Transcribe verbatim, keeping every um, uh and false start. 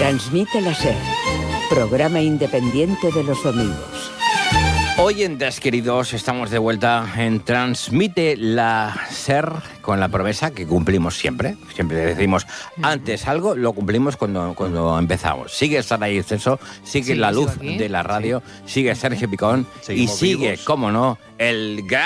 Transmite la SER, programa independiente de los domingos. Oyentes queridos, estamos de vuelta en Transmite la SER con la promesa que cumplimos siempre. Siempre decimos antes algo, lo cumplimos cuando, cuando empezamos. Sigue Saray Exceso, sigue Sí, la luz sigo aquí. de la radio, sigue Sergio Picón Seguimos y sigue, vivos. cómo no, el gran...